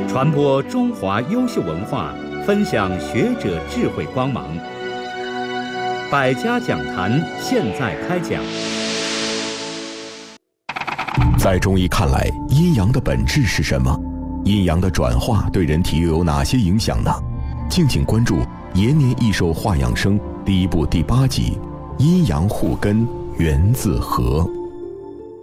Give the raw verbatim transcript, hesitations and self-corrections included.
传播中华优秀文化，分享学者智慧光芒。百家讲坛现在开讲。 在中医看来，阴阳的本质是什么？阴阳的转化对人体又有哪些影响呢？敬请关注延年益寿话养生第一部第八集：阴阳互根源自和。